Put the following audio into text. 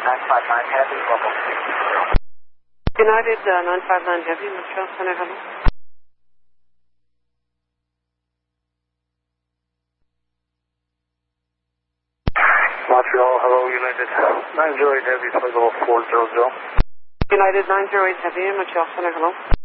959 Heavy, level 60. United 959 Heavy, Montreal Center, hello. Montreal, hello, United 908 Heavy, flight level 400. United 908 Heavy, Montreal Center, hello.